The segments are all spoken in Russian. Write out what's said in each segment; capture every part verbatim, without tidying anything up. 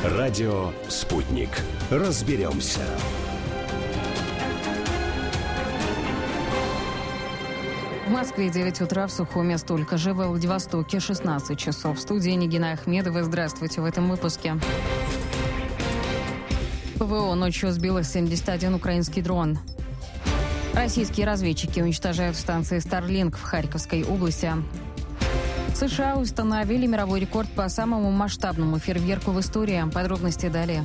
Радио «Спутник». Разберемся. В Москве девять утра, в Сухуме столько же, во Владивостоке шестнадцать часов. В студии Нигина Ахмедова. Здравствуйте в этом выпуске. ПВО ночью сбило семьдесят один украинский дрон. Российские разведчики уничтожают станции Starlink в Харьковской области. США установили мировой рекорд по самому масштабному фейерверку в истории. Подробности далее.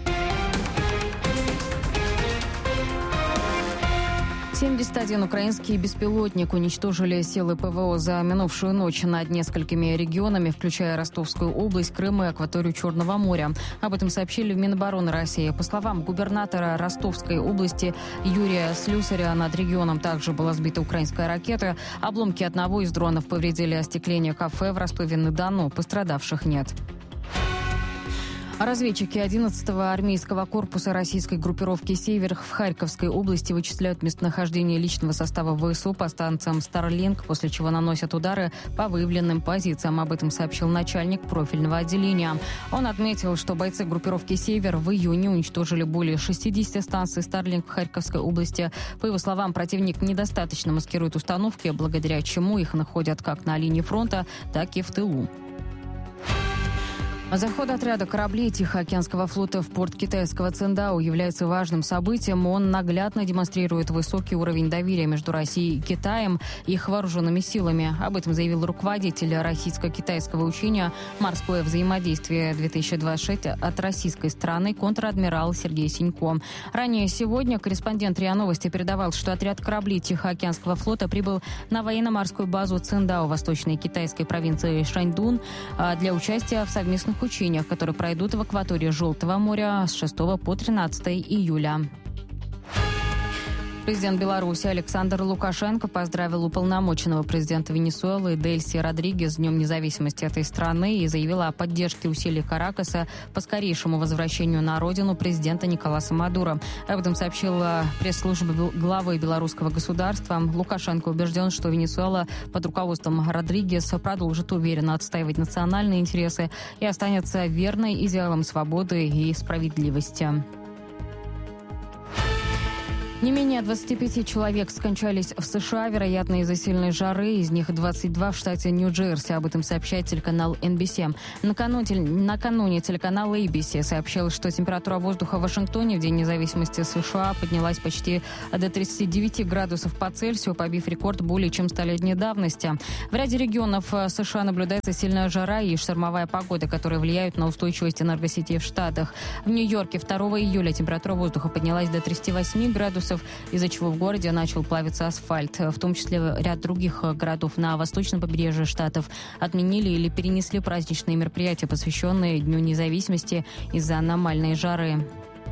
семьдесят один украинский беспилотник уничтожили силы ПВО за минувшую ночь над несколькими регионами, включая Ростовскую область, Крым и акваторию Черного моря. Об этом сообщили в Минобороны России. По словам губернатора Ростовской области Юрия Слюсаря, над регионом также была сбита украинская ракета. Обломки одного из дронов повредили остекление кафе в Ростове-на-Дону. Пострадавших нет. Разведчики одиннадцатого армейского корпуса российской группировки «Север» в Харьковской области вычисляют местонахождение личного состава ВСУ по станциям Starlink, после чего наносят удары по выявленным позициям. Об этом сообщил начальник профильного отделения. Он отметил, что бойцы группировки «Север» в июне уничтожили более шестьдесят станций Starlink в Харьковской области. По его словам, противник недостаточно маскирует установки, благодаря чему их находят как на линии фронта, так и в тылу. Заход отряда кораблей Тихоокеанского флота в порт китайского Циндао является важным событием. Он наглядно демонстрирует высокий уровень доверия между Россией и Китаем и их вооруженными силами. Об этом заявил руководитель российско-китайского учения «Морское взаимодействие-две тысячи двадцать шесть» от российской стороны контр-адмирал Сергей Синько. Ранее сегодня корреспондент РИА Новости передавал, что отряд кораблей Тихоокеанского флота прибыл на военно-морскую базу Циндао восточной китайской провинции Шаньдун для участия в совместных учениях, которые пройдут в акватории Желтого моря с шестого по тринадцатое июля. Президент Беларуси Александр Лукашенко поздравил уполномоченного президента Венесуэлы Дельси Родригес с Днем независимости этой страны и заявил о поддержке усилий Каракаса по скорейшему возвращению на родину президента Николаса Мадуро. Об этом сообщила пресс-служба главы белорусского государства. Лукашенко убежден, что Венесуэла под руководством Родригес продолжит уверенно отстаивать национальные интересы и останется верной идеалам свободы и справедливости. Не менее двадцати пяти человек скончались в США, вероятно, из-за сильной жары. Из них двадцать два в штате Нью-Джерси. Об этом сообщает телеканал эн би си. Накануне, накануне телеканал эй би си сообщил, что температура воздуха в Вашингтоне в День независимости США поднялась почти до тридцати девяти градусов по Цельсию, побив рекорд более чем столетней давности. В ряде регионов США наблюдается сильная жара и штормовая погода, которые влияют на устойчивость энергосетей в Штатах. В Нью-Йорке второго июля температура воздуха поднялась до тридцати восьми градусов, из-за чего в городе начал плавиться асфальт. В том числе ряд других городов на восточном побережье штатов отменили или перенесли праздничные мероприятия, посвященные Дню независимости из-за аномальной жары.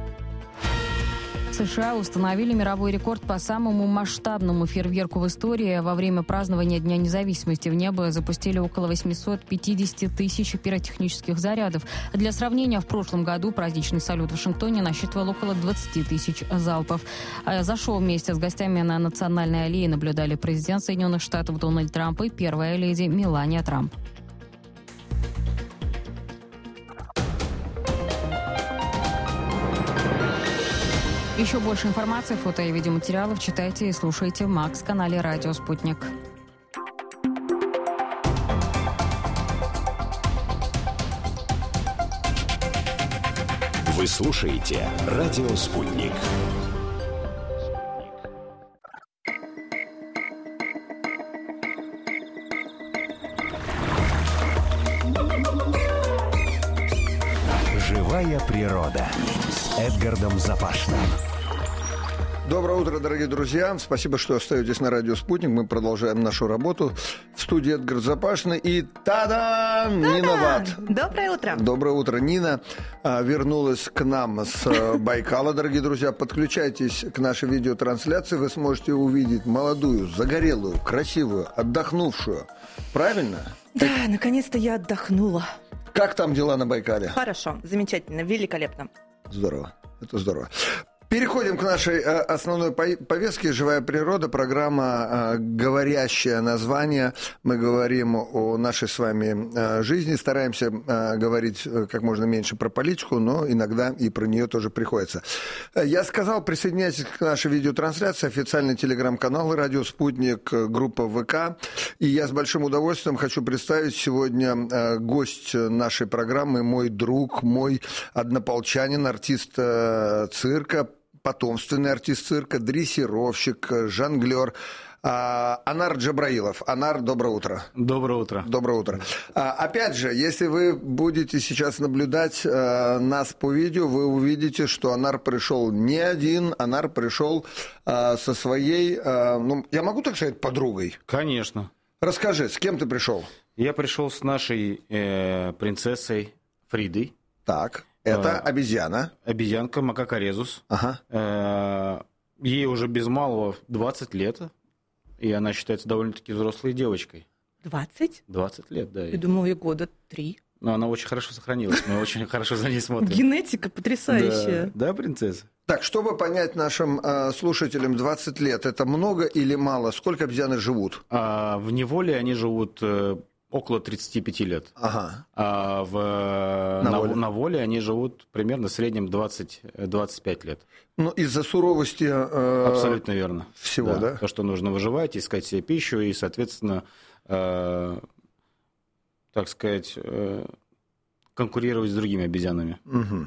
США установили мировой рекорд по самому масштабному фейерверку в истории. Во время празднования Дня независимости в небо запустили около восемьсот пятьдесят тысяч пиротехнических зарядов. Для сравнения, в прошлом году праздничный салют в Вашингтоне насчитывал около двадцати тысяч залпов. За шоу вместе с гостями на Национальной аллее наблюдали президент Соединенных Штатов Дональд Трамп и первая леди Мелания Трамп. Еще больше информации, фото и видеоматериалов читайте и слушайте в Макс-канале «Радио Спутник». Вы слушаете «Радио Спутник». Живая природа с Эдгардом Запашным. Доброе утро, дорогие друзья. Спасибо, что остаетесь на радио «Спутник». Мы продолжаем нашу работу. В студии Эдгард Запашный и та-дам! Нина Ват. Доброе утро. Доброе утро. Нина а, вернулась к нам с а, Байкала, дорогие друзья. Подключайтесь к нашей видеотрансляции. Вы сможете увидеть молодую, загорелую, красивую, отдохнувшую. Правильно? Да, так... наконец-то я отдохнула. Как там дела на Байкале? Хорошо, замечательно, великолепно. Здорово, это здорово. Переходим к нашей основной повестке «Живая природа». Программа «Говорящее название». Мы говорим о нашей с вами жизни, стараемся говорить как можно меньше про политику, но иногда и про нее тоже приходится. Я сказал, присоединяйтесь к нашей видеотрансляции, официальный телеграм-канал «Радио Спутник», группа ВК. И я с большим удовольствием хочу представить сегодня гость нашей программы, мой друг, мой однополчанин, артист цирка, потомственный артист цирка, дрессировщик, жонглер Анар Джабраилов. Анар, доброе утро. Доброе утро. Доброе утро. Опять же, если вы будете сейчас наблюдать нас по видео, вы увидите, что Анар пришел не один, Анар пришел со своей, ну, я могу так сказать, подругой? Конечно. Расскажи, с кем ты пришел? Я пришел с нашей э, принцессой Фридой. Так. Это обезьяна. Обезьянка макака резус. Ага. Ей уже без малого двадцать лет, и она считается довольно-таки взрослой девочкой. двадцать? двадцать лет, да. Я думала, ей года три. Но она очень хорошо сохранилась, мы очень хорошо за ней смотрим. Генетика потрясающая. Да, да, принцесса? Так, чтобы понять нашим э, слушателям, двадцать лет, это много или мало? Сколько обезьяны живут? А, в неволе они живут э, около тридцати пяти лет. Ага. А в, на, на, воле. на воле они живут примерно в среднем двадцать-двадцать пять лет. Ну, из-за суровости... Э, Абсолютно верно. Всего, да. да? То, что нужно выживать, искать себе пищу и, соответственно, э, так сказать, э, конкурировать с другими обезьянами. Угу.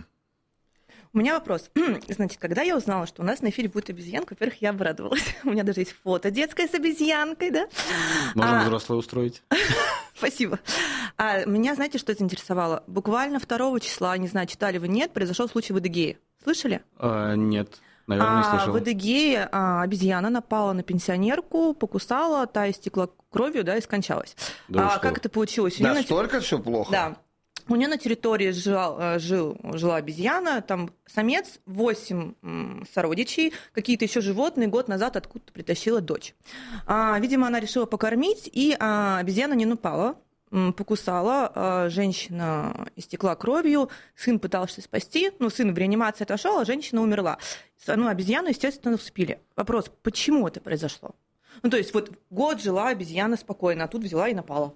У меня вопрос. Значит, когда я узнала, что у нас на эфире будет обезьянка, во-первых, я обрадовалась. У меня даже есть фото детское с обезьянкой, да? Можем а... взрослое устроить. Спасибо. А меня, знаете, что заинтересовало? Буквально второго числа, не знаю, читали вы, нет, произошел случай в Адыгее. Слышали? А, нет, наверное, не слышал. В Адыгее а, обезьяна напала на пенсионерку, покусала, та истекла кровью, да, и скончалась. Да, а, как это получилось? Да, на... столько все плохо? Да. У нее на территории жил, жил, жила обезьяна, там самец, восемь сородичей, какие-то еще животные год назад откуда-то притащила дочь. А, видимо, она решила покормить, и а, обезьяна не напала, покусала, а, женщина истекла кровью, сын пытался спасти, ну, сын в реанимации отошел, а женщина умерла. Ну, обезьяну, естественно, усыпили. Вопрос, почему это произошло? Ну, то есть вот год жила обезьяна спокойно, а тут взяла и напала.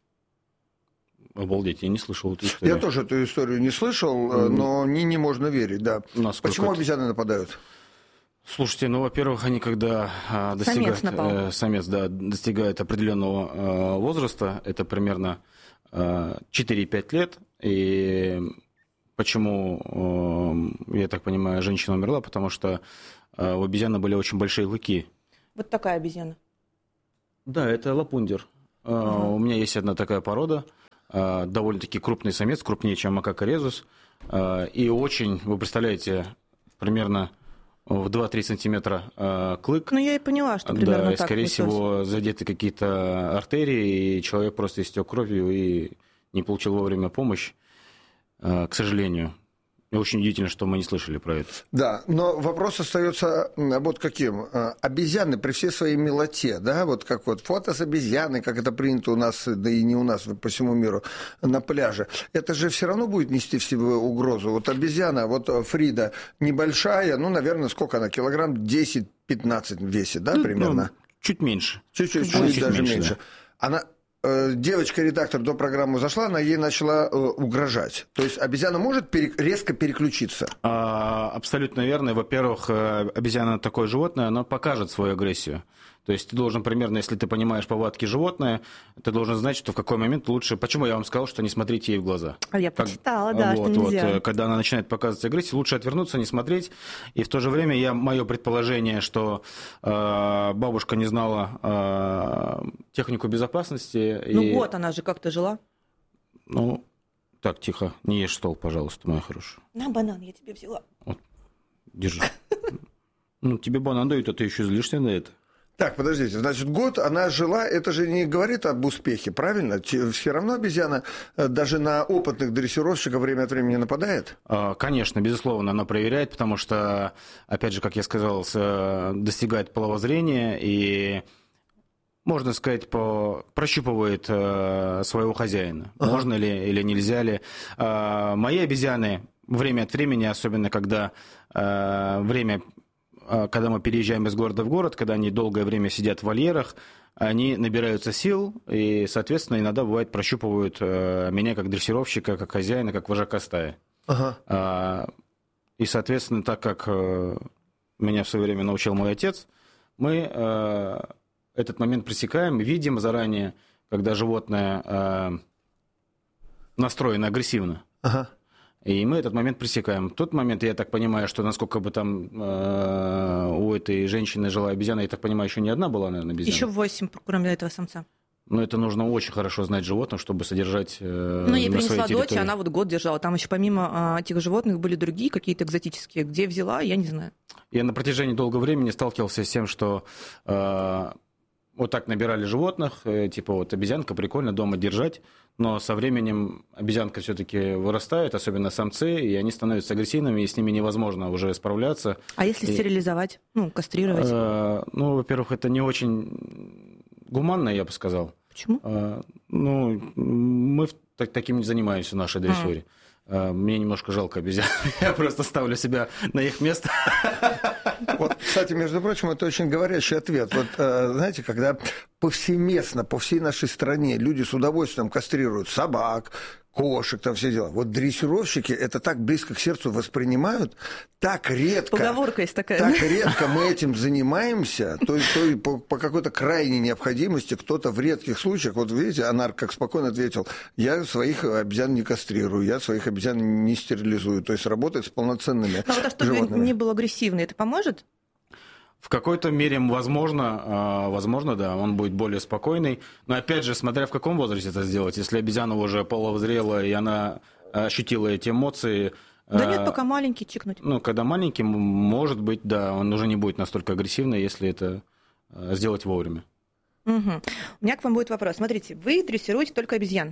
Обалдеть, я не слышал эту историю. Я тоже эту историю не слышал, mm-hmm. но не, не можно верить, да. Насколько Почему это... обезьяны нападают? Слушайте, ну, во-первых, они когда а, достигают... Самец напал. Э, самец, да, достигает определенного э, возраста, это примерно э, четыре-пять лет, и почему, э, я так понимаю, женщина умерла, потому что э, у обезьяны были очень большие клыки. Вот такая обезьяна. Да, это лапундер. Э, uh-huh. У меня есть одна такая порода, довольно-таки крупный самец, крупнее, чем макака резус, и очень, вы представляете, примерно в два-три сантиметра клык. Ну, я и поняла, что примерно да, и, так скорее получилось. всего, задеты какие-то артерии, и человек просто истек кровью и не получил вовремя помощь, к сожалению. И очень удивительно, что мы не слышали про это. Да, но вопрос остается вот каким. Обезьяны при всей своей милоте, да, вот как вот фото с обезьяной, как это принято у нас, да и не у нас, по всему миру, на пляже, это же все равно будет нести в себе угрозу. Вот обезьяна, вот Фрида, небольшая, ну, наверное, сколько она, килограмм десять-пятнадцать весит, да, примерно? Ну, чуть меньше. Чуть-чуть, чуть даже меньше. меньше. Да. Она... Девочка-редактор до программы зашла, она ей начала э, угрожать. То есть обезьяна может пере- резко переключиться? А, абсолютно верно. Во-первых, обезьяна такое животное, она покажет свою агрессию. То есть ты должен примерно, если ты понимаешь повадки животное, ты должен знать, что в какой момент лучше... Почему я вам сказал, что не смотрите ей в глаза? А я как... почитала, да, вот, что нельзя. Вот, когда она начинает показывать агрессию, лучше отвернуться, не смотреть. И в то же время я, мое предположение, что э, бабушка не знала э, технику безопасности. Ну и... вот, она же как-то жила. Ну, так, тихо, не ешь стол, пожалуйста, моя хорошая. На, банан я тебе взяла. Вот, держи. Ну, тебе банан дают, а ты еще злишься на это. Так, подождите, значит, год она жила, это же не говорит об успехе, правильно? Все равно обезьяна даже на опытных дрессировщиков время от времени нападает? Конечно, безусловно, она проверяет, потому что, опять же, как я сказал, достигает половозрения и, можно сказать, по... прощупывает своего хозяина. Ага. Можно ли или нельзя ли. Мои обезьяны время от времени, особенно когда время когда мы переезжаем из города в город, когда они долгое время сидят в вольерах, они набираются сил и, соответственно, иногда, бывает, прощупывают меня как дрессировщика, как хозяина, как вожака стаи. Ага. И, соответственно, так как меня в свое время научил мой отец, мы этот момент пресекаем, видим заранее, когда животное настроено агрессивно. Ага. И мы этот момент пресекаем. В тот момент, я так понимаю, что насколько бы там э, у этой женщины жила обезьяна, я так понимаю, еще не одна была, наверное, обезьяна. Еще восемь, кроме этого самца. Но это нужно очень хорошо знать животных, чтобы содержать э, Ну, ей на принесла своей территории. дочь, и она вот год держала. Там еще помимо э, этих животных были другие какие-то экзотические. Где взяла, я не знаю. Я на протяжении долгого времени сталкивался с тем, что э, вот так набирали животных, э, типа вот обезьянка, прикольно дома держать. Но со временем обезьянка все-таки вырастает, особенно самцы, и они становятся агрессивными, и с ними невозможно уже справляться. А если и, стерилизовать, ну, кастрировать? Э, ну, во-первых, это не очень гуманно, я бы сказал. Почему? Э, ну, мы так, таким не занимаемся в нашей дрессуре. А. Э, мне немножко жалко обезьян. Я просто ставлю себя на их место. Вот, кстати, между прочим, это очень говорящий ответ. Вот, знаете, когда повсеместно, по всей нашей стране люди с удовольствием кастрируют собак, кошек, там все дела. Вот дрессировщики это так близко к сердцу воспринимают, так редко... Поговорка есть такая. Так редко мы этим занимаемся, то, то по, по какой-то крайней необходимости кто-то в редких случаях, вот видите, Анар как спокойно ответил, я своих обезьян не кастрирую, я своих обезьян не стерилизую, то есть работает с полноценными а вот, а чтобы животными. Не был агрессивный, это поможет? В какой-то мере, возможно, возможно, да, он будет более спокойный. Но опять же, смотря в каком возрасте это сделать. Если обезьяна уже половозрела, и она ощутила эти эмоции... Да нет, пока маленький чикнуть. Ну, когда маленький, может быть, да, он уже не будет настолько агрессивный, если это сделать вовремя. Угу. У меня к вам будет вопрос. Смотрите, вы дрессируете только обезьян.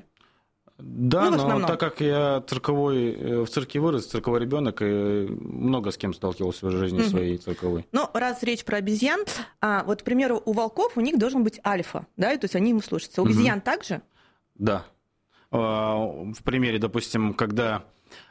Да, ну, но так как я цирковой, в цирке вырос, цирковой ребенок, и много с кем сталкивался в жизни угу. своей цирковой. Но раз речь про обезьян, а, вот, к примеру, у волков у них должен быть альфа, да, то есть они ему слушаются. У обезьян угу. также? Да. В примере, допустим, когда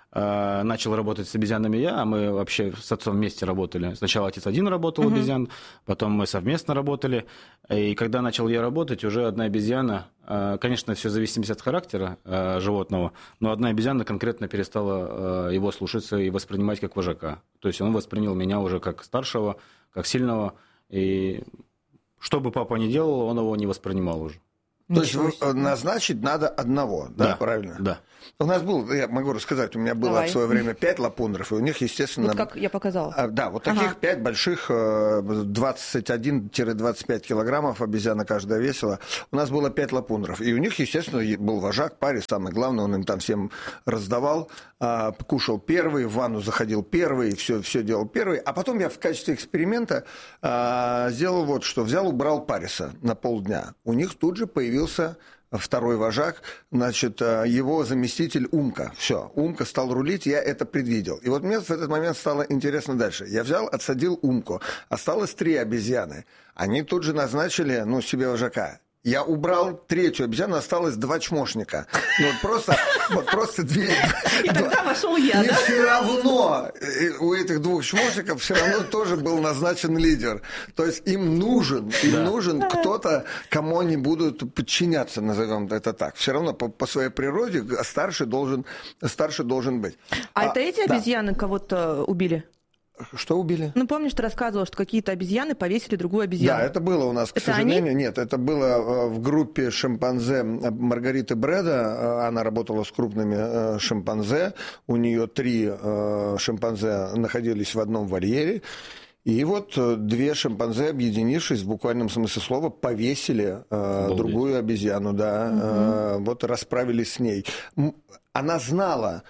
начал работать с обезьянами я, а мы вообще с отцом вместе работали. Сначала отец один работал угу. обезьян, потом мы совместно работали. И когда начал я работать, уже одна обезьяна, конечно, все зависит от характера животного, но одна обезьяна конкретно перестала его слушаться и воспринимать как вожака. То есть он воспринял меня уже как старшего, как сильного. И что бы папа ни делал, он его не воспринимал уже. То есть назначить надо одного, да, да, правильно? Да. У нас был, я могу рассказать, у меня было Давай. в свое время пять лапундров, и у них, естественно... Вот как я показала. Да, вот таких ага. пять больших, двадцать один - двадцать пять килограммов обезьяна каждая весила. У нас было пять лапундров, и у них, естественно, был вожак, парень, самый главный, он им там всем раздавал, кушал первый, в ванну заходил первый, все, все делал первый. А потом я в качестве эксперимента сделал вот что, взял, убрал Париса на полдня. У них тут же появился... второй вожак, значит, его заместитель Умка. Все, Умка стал рулить, я это предвидел. И вот мне в этот момент стало интересно дальше. Я взял, отсадил Умку. Осталось три обезьяны. Они тут же назначили, ну, себе вожака. Я убрал третью обезьяну, осталось два чмошника. Ну, вот просто, вот просто две... И тогда вошел я, и да? все равно у этих двух чмошников все равно тоже был назначен лидер. То есть им нужен, им да. нужен кто-то, кому они будут подчиняться, назовем это так. Все равно по, по своей природе старший должен, старший должен быть. А, а это эти да. обезьяны кого-то убили? Что убили? Ну, помнишь, ты рассказывал, что какие-то обезьяны повесили другую обезьяну. Да, это было у нас, к это сожалению. Они? Нет, это было в группе шимпанзе Маргариты Бреда. Она работала с крупными шимпанзе. У нее три шимпанзе находились в одном вольере. И вот две шимпанзе, объединившись, в буквальном смысле слова, повесили Обалдеть. другую обезьяну. Да, угу. Вот расправились с ней. Она знала,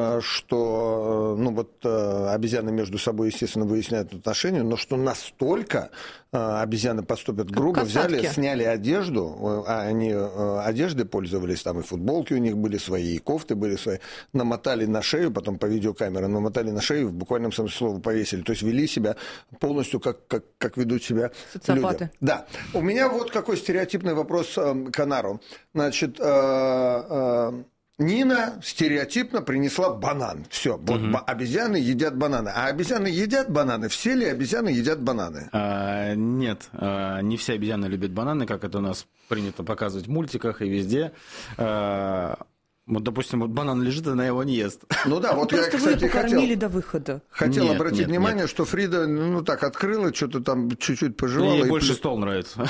что ну, вот, обезьяны между собой, естественно, выясняют отношения, но что настолько обезьяны поступят грубо, Касатки. взяли, сняли одежду, а они одеждой пользовались, там и футболки у них были свои, и кофты были свои, намотали на шею, потом по видеокамере намотали на шею, в буквальном смысле слова повесили, то есть вели себя полностью, как, как, как ведут себя социопаты. Люди. Да. У меня вот какой стереотипный вопрос к Анару. Значит, Нина стереотипно принесла банан. Все, вот Мгм. обезьяны едят бананы. А обезьяны едят бананы? Все ли обезьяны едят бананы? А, нет, а, не все обезьяны любят бананы, как это у нас принято показывать в мультиках и везде. А, вот, допустим, вот банан лежит, она его не ест. Ну да, вот я, Просто вы кстати, ее покормили хотел, до выхода. хотел Нет, обратить нет, внимание, нет. что Фрида, ну так, открыла, что-то там чуть-чуть пожевала. Ей и больше плю- стол нравится.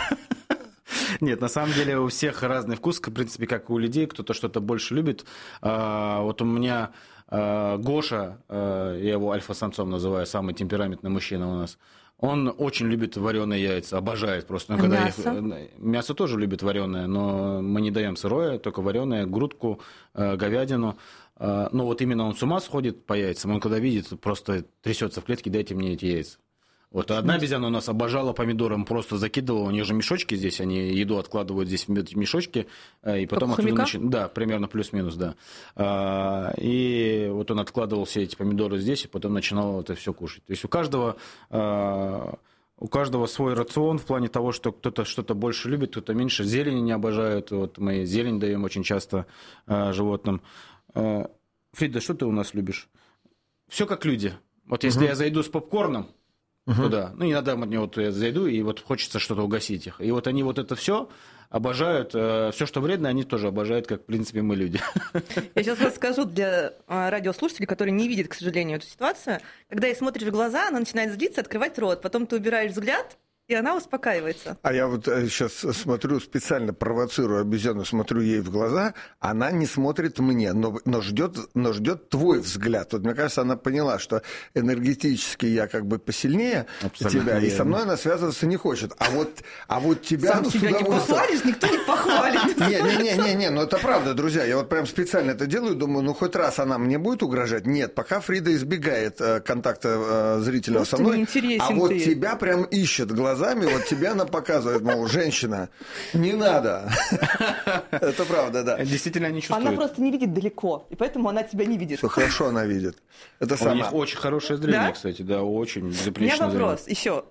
Нет, на самом деле у всех разный вкус, в принципе, как и у людей, кто-то что-то больше любит. А, Вот у меня а, Гоша, а, я его альфа-самцом называю, самый темпераментный мужчина у нас. Он очень любит вареные яйца, обожает просто. Но А когда мясо? Их, мясо тоже любит вареное, но мы не даем сырое, только вареное, грудку, а, говядину. А, Но вот именно он с ума сходит по яйцам. Он когда видит, просто трясется в клетке, дайте мне эти яйца. Вот одна обезьяна у нас обожала помидором, просто закидывала, у нее же мешочки здесь, они еду откладывают здесь в мешочки, э, и потом Как оттуда хомяка? начи- Да, примерно плюс-минус, да. А, И вот он откладывал все эти помидоры здесь, и потом начинал это все кушать. То есть у каждого, а, у каждого свой рацион в плане того, что кто-то что-то больше любит, кто-то меньше. Зелень не обожают, вот мы зелень даем очень часто а, животным. А, Фрида, что ты у нас любишь? Все как люди. Вот если я зайду с попкорном, туда. Ну, иногда мне вот я зайду, и вот хочется что-то угасить их. И вот они вот это все обожают, все, что вредно, они тоже обожают, как, в принципе, мы люди. Я сейчас расскажу для а, радиослушателей, которые не видят, к сожалению, эту ситуацию. Когда ей смотришь в глаза, она начинает злиться, открывать рот. Потом ты убираешь взгляд, и она успокаивается. А я вот сейчас смотрю, специально провоцирую обезьяну, смотрю ей в глаза, она не смотрит мне, но, но, ждет, но ждет твой взгляд. Вот мне кажется, она поняла, что энергетически я как бы посильнее Абсолютно тебя, и верно. со мной она связываться не хочет. А вот, а вот тебя... Сам ну, с себя не удовольствием- похвалишь, никто не похвалит. Не-не-не, ну это правда, друзья. Я вот прям специально это делаю, думаю, ну хоть раз она мне будет угрожать. Нет, пока Фрида избегает э, контакта э, зрителя Просто со мной. неинтересен А вот ты. тебя прям ищет глазами, вот тебя она показывает, мол, женщина, не надо. Это правда, да. Действительно, они Она чувствуют. просто не видит далеко, и поэтому она тебя не видит. Все хорошо она видит. Это У сама. них очень хорошее зрение, Да? кстати, да, очень У меня безупречное зрение. вопрос еще.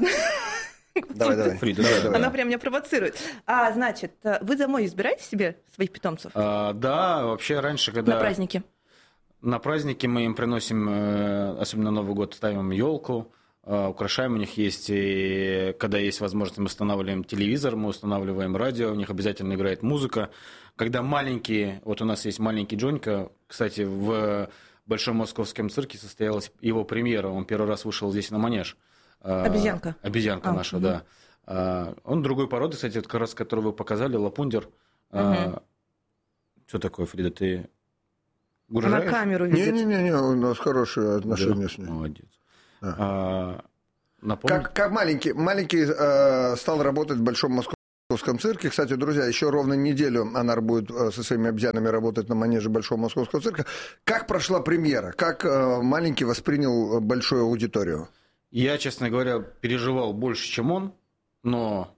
Давай, давай. Фрида, Давай, да. давай. Она прям меня провоцирует. А, значит, вы домой избираете себе своих питомцев А, Да, вообще раньше, когда... на праздники? На праздники мы им приносим, э, особенно Новый год, ставим елку, украшаем, у них есть, и когда есть возможность, мы устанавливаем телевизор, мы устанавливаем радио, у них обязательно играет музыка. Когда маленькие, вот у нас есть маленький Джонька, кстати, в Большом Московском цирке состоялась его премьера, он первый раз вышел здесь на манеж. Обезьянка. Обезьянка А, наша, угу. да. А, Он другой породы, кстати, вот как раз, который вы показали, лапундер. Угу. Что такое, Фрида, ты Она угрожаешь? камеру видит. Не-не-не, у нас хорошие отношения Да? с ней. Молодец. Да. А, напомню- Как, как маленький, маленький э, стал работать в Большом Московском цирке. Кстати, друзья, еще ровно неделю она будет э, со своими обезьянами работать на манеже Большого Московского цирка. Как прошла премьера? Как э, маленький воспринял большую аудиторию? Я, честно говоря, переживал больше, чем он, но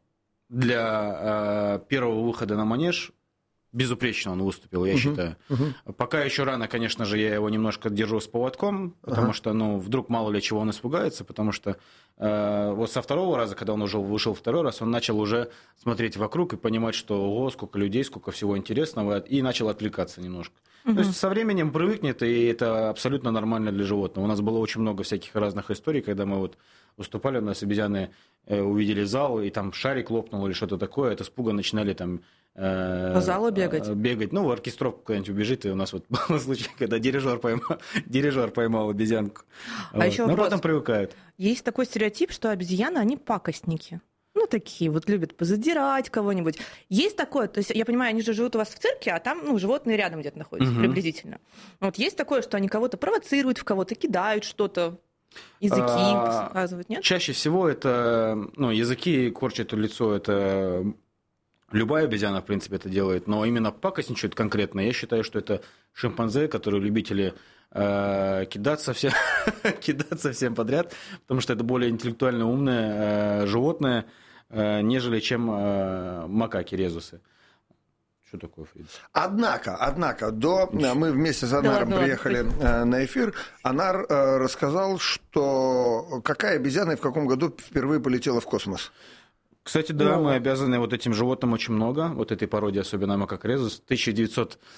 для э, первого выхода на манеж безупречно он выступил, я Мгм. считаю. Мгм. Пока еще рано, конечно же, я его немножко держу с поводком, потому Ага. что, ну, вдруг мало ли чего он испугается, потому что э, вот со второго раза, когда он уже вышел второй раз, он начал уже смотреть вокруг и понимать, что, ого, сколько людей, сколько всего интересного, и начал отвлекаться немножко. Мгм. То есть со временем привыкнет, и это абсолютно нормально для животного. У нас было очень много всяких разных историй, когда мы вот выступали, у нас обезьяны э, увидели зал, и там шарик лопнул или что-то такое, от испуга начинали там э, По залу бегать? э, бегать. Ну, в оркестровку куда-нибудь убежит, и у нас вот был случай, когда дирижер поймал, дирижер поймал обезьянку. А Вот. еще Но вопрос. потом привыкают. Есть такой стереотип, что обезьяны, они пакостники. Ну, такие вот любят позадирать кого-нибудь. Есть такое, то есть, я понимаю, они же живут у вас в цирке, а там, ну, животные рядом где-то находятся, Мгм. приблизительно. Вот есть такое, что они кого-то провоцируют, в кого-то кидают что-то, языки А, показывают, нет? Чаще всего это, ну, языки корчат лицо, это любая обезьяна, в принципе, это делает, но именно пакостничают конкретно. Я считаю, что это шимпанзе, которые любители э, кидаться, все, кидаться всем подряд, потому что это более интеллектуально умное э, животное, э, нежели чем э, макаки, резусы. Что такое, Фрид? Однако, однако, до мы вместе с Анаром ладно, ладно, приехали э, на эфир. Анар э, рассказал, что какая обезьяна и в каком году впервые полетела в космос. Кстати, да, Ну. мы обязаны вот этим животным очень много, вот этой породе, особенно макак резус. В тысяча девятьсот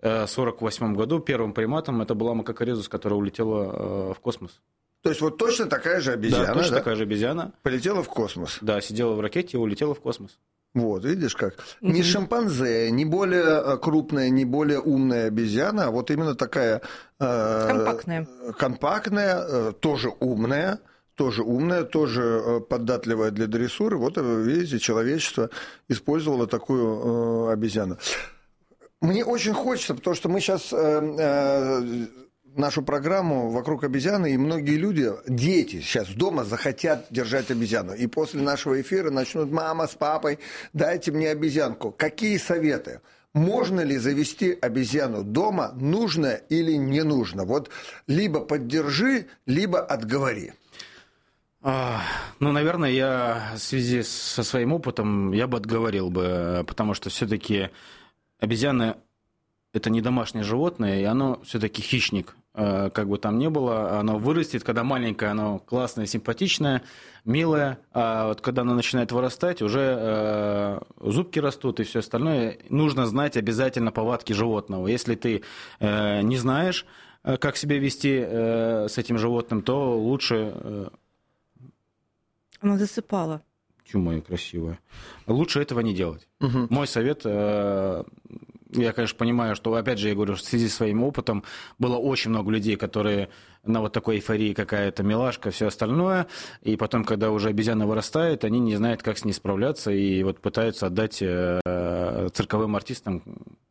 сорок восьмом году первым приматом это была макака резус, которая улетела в космос. То есть вот точно такая же обезьяна, да? точно да? такая же обезьяна. Полетела в космос. Да, сидела в ракете и улетела в космос. Вот, видишь как. Mm-hmm. Не шимпанзе, не более крупная, не более умная обезьяна, а вот именно такая... Э, компактная. Компактная, э, тоже умная, тоже умная, тоже податливая для дрессуры. Вот, видите, человечество использовало такую э, обезьяну. Мне очень хочется, потому что мы сейчас... Э, э, нашу программу «Вокруг обезьяны», и многие люди, дети сейчас дома захотят держать обезьяну. И после нашего эфира начнут: мама с папой, дайте мне обезьянку. Какие советы? Можно ли завести обезьяну дома, нужно или не нужно? Вот либо поддержи, либо отговори. А, ну, наверное, я в связи со своим опытом я бы отговорил бы, потому что все-таки обезьяны – это не домашнее животное, и оно все-таки хищник. Как бы там ни было, оно вырастет, когда маленькое, оно классное, симпатичное, милое, а вот когда оно начинает вырастать, уже э, зубки растут и все остальное. Нужно знать обязательно повадки животного. Если ты э, не знаешь, как себя вести э, с этим животным, то лучше... Э... Она засыпала. Чё моя красивая. Лучше этого не делать. Угу. Мой совет... Э, Я, конечно, понимаю, что, опять же, я говорю, в связи со своим опытом было очень много людей, которые на вот такой эйфории какая-то милашка, все остальное, и потом, когда уже обезьяна вырастает, они не знают, как с ней справляться, и вот пытаются отдать э, цирковым артистам.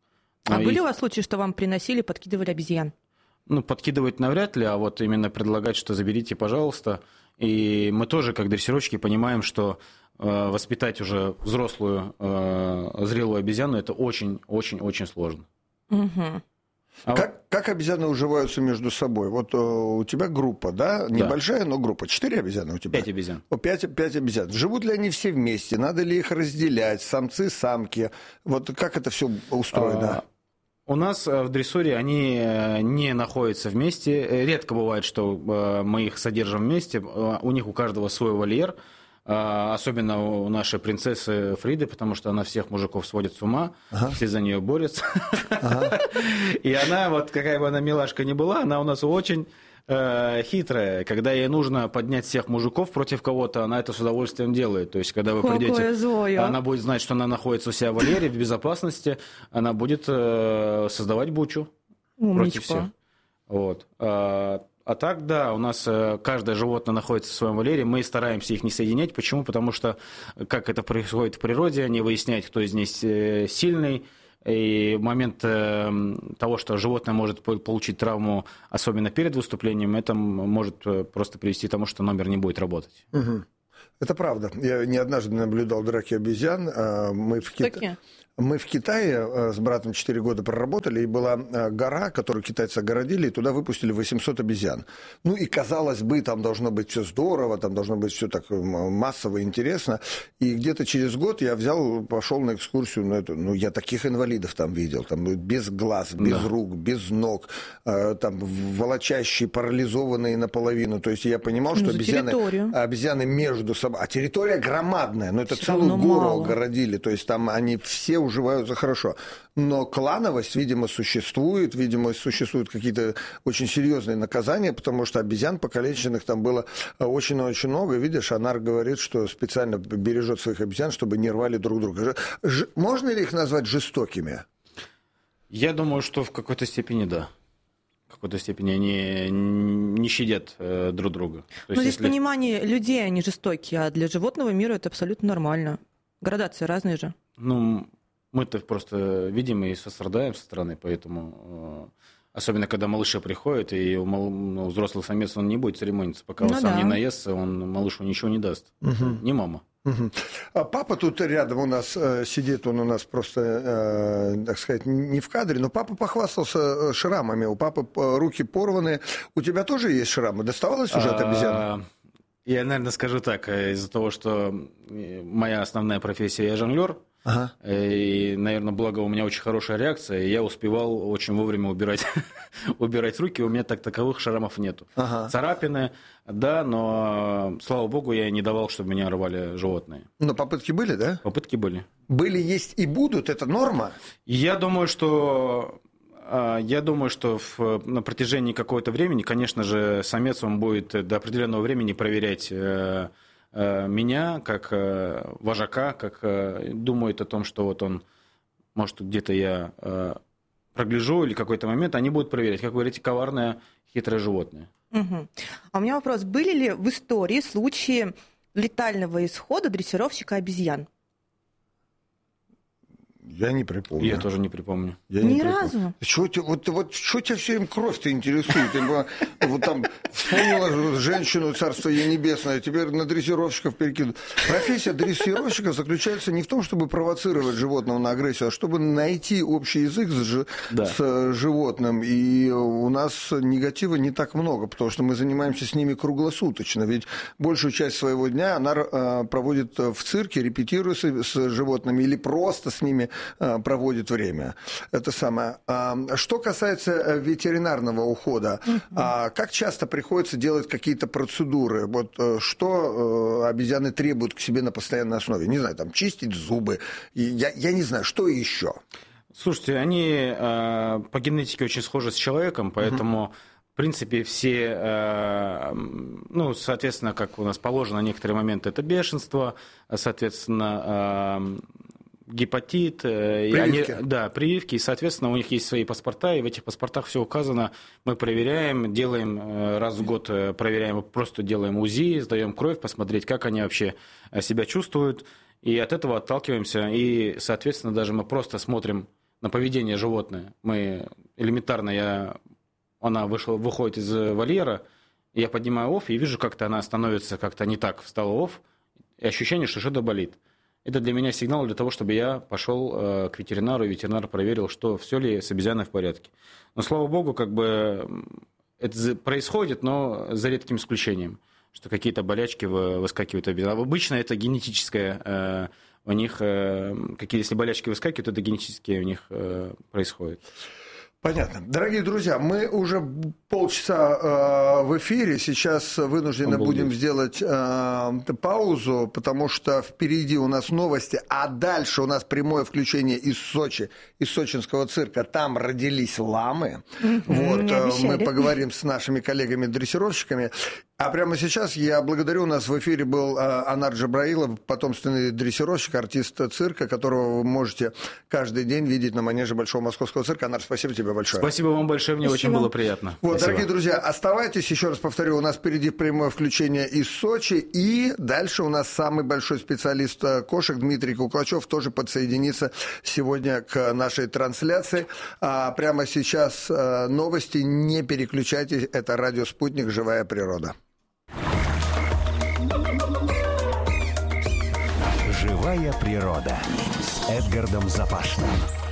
А и... были у вас случаи, что вам приносили, подкидывали обезьян? Ну, подкидывать навряд ли, а вот именно предлагать, что заберите, пожалуйста. И мы тоже, как дрессировщики, понимаем, что воспитать уже взрослую, зрелую обезьяну, это очень-очень-очень сложно. Угу. А как, вот... как обезьяны уживаются между собой? Вот у тебя группа, да? Небольшая, да. но группа. Четыре обезьяны у тебя? Пять обезьян. О, пять, пять обезьян. Живут ли они все вместе? Надо ли их разделять? Самцы, самки? Вот как это все устроено? А... У нас в дрессуре они не находятся вместе. Редко бывает, что мы их содержим вместе. У них у каждого свой вольер. Особенно у нашей принцессы Фриды, потому что она всех мужиков сводит с ума, ага. все за нее борются. Ага. И она, вот какая бы она милашка ни была, она у нас очень э, хитрая. Когда ей нужно поднять всех мужиков против кого-то, она это с удовольствием делает. То есть, когда вы Какое придете, злое. Она будет знать, что она находится у себя в вольере, в безопасности, она будет э, создавать бучу Умничка. против всех. Вот. А так, да, у нас каждое животное находится в своем вольере, мы стараемся их не соединять. Почему? Потому что, как это происходит в природе, они выясняют, кто из них сильный, и в момент того, что животное может получить травму, особенно перед выступлением, это может просто привести к тому, что номер не будет работать. Угу. Это правда. Я не однажды наблюдал драки обезьян. Мы в Китае... Мы в Китае с братом четыре года проработали, и была гора, которую китайцы огородили, и туда выпустили восемьсот обезьян. Ну и, казалось бы, там должно быть все здорово, там должно быть все так массово и интересно. И где-то через год я взял, пошел на экскурсию на эту. Ну, я таких инвалидов там видел, там без глаз, без да. рук, без ног, там волочащие, парализованные наполовину. То есть я понимал, что ну, обезьяны, обезьяны между собой... А территория громадная, но это все целую гору мало. огородили. То есть там они все уживаются хорошо. Но клановость, видимо, существует, видимо, существуют какие-то очень серьезные наказания, потому что обезьян покалеченных там было очень-очень много. Видишь, Анар говорит, что специально бережет своих обезьян, чтобы не рвали друг друга. Ж... Можно ли их назвать жестокими? Я думаю, что в какой-то степени да. В какой-то степени они не щадят э, друг друга. Но здесь если... понимание людей, они жестокие, а для животного мира это абсолютно нормально. Градации разные же. Ну... Мы-то просто видим и сострадаем со стороны, поэтому, особенно когда малыши приходят, и ну, взрослый самец, он не будет церемониться, пока ну он сам да. не наестся, он малышу ничего не даст. Угу. Не мама. Угу. А папа тут рядом у нас э, сидит, он у нас просто, э, так сказать, не в кадре, но папа похвастался шрамами, у папы руки порваны. У тебя тоже есть шрамы? Доставалось уже от обезьяны? Я, наверное, скажу так, из-за того, что моя основная профессия, я жонглер, ага. и, наверное, благо у меня очень хорошая реакция, и я успевал очень вовремя убирать, убирать руки, у меня так таковых шрамов нету. Ага. Царапины, да, но, слава богу, я не давал, чтобы меня рвали животные. Но попытки были, да? Попытки были. Были, есть и будут, это норма? Я думаю, что Я думаю, что в, на протяжении какого-то времени, конечно же, самец он будет до определенного времени проверять меня как вожака, как думает о том, что вот он, может, где-то я прогляжу или какой-то момент, они будут проверять, как вы говорите, коварное, хитрое животное. Угу. А у меня вопрос, были ли в истории случаи летального исхода дрессировщика обезьян? Я не припомню. Я тоже не припомню. Я Ни не разу? Что тебя, вот, вот, что тебя все им кровь-то интересует? Я, вот там вспомнила женщину, царство ей небесное, теперь на дрессировщиков перекидывают. Профессия дрессировщика заключается не в том, чтобы провоцировать животного на агрессию, а чтобы найти общий язык с, да. с животным. И у нас негатива не так много, потому что мы занимаемся с ними круглосуточно. Ведь большую часть своего дня она а, проводит в цирке, репетируя с, с животными или просто с ними проводит время. Это самое. Что касается ветеринарного ухода, uh-huh. как часто приходится делать какие-то процедуры? Вот что обезьяны требуют к себе на постоянной основе? Не знаю, там чистить зубы. Я, я не знаю, что еще? Слушайте, они по генетике очень схожи с человеком, поэтому uh-huh. в принципе, все, ну, соответственно, как у нас положено, некоторые моменты это бешенство, соответственно, гепатит, прививки. Они, да, прививки, и, соответственно, у них есть свои паспорта, и в этих паспортах все указано. Мы проверяем, делаем раз в год, проверяем, просто делаем УЗИ, сдаем кровь, посмотреть, как они вообще себя чувствуют, и от этого отталкиваемся, и, соответственно, даже мы просто смотрим на поведение животное. Мы элементарно, я, она вышла, выходит из вольера, я поднимаю оф, и вижу, как-то она становится как-то не так, встала оф, и ощущение, что что-то болит. Это для меня сигнал для того, чтобы я пошел э, к ветеринару, и ветеринар проверил, что все ли с обезьяной в порядке. Но, слава богу, как бы это происходит, но за редким исключением, что какие-то болячки выскакивают у обезьян. Обычно это генетическое, э, у них, э, какие, если болячки выскакивают, это генетические у них э, происходит. Понятно. Дорогие друзья, мы уже полчаса э, в эфире. Сейчас вынуждены Обалдеть. будем сделать э, паузу, потому что впереди у нас новости, а дальше у нас прямое включение из Сочи, из сочинского цирка. Там родились ламы. Mm-hmm. Вот, э, мы поговорим с нашими коллегами-дрессировщиками. А прямо сейчас я благодарю, у нас в эфире был Анар Джабраилов, потомственный дрессировщик, артист цирка, которого вы можете каждый день видеть на манеже Большого Московского цирка. Анар, спасибо тебе большое. Спасибо вам большое, мне спасибо. очень было приятно. Вот, спасибо. Дорогие друзья, оставайтесь, еще раз повторю, у нас впереди прямое включение из Сочи, и дальше у нас самый большой специалист кошек Дмитрий Куклачев тоже подсоединится сегодня к нашей трансляции. А прямо сейчас новости, не переключайтесь, это радио «Спутник. Живая природа». Живая природа с Эдгардом Запашным.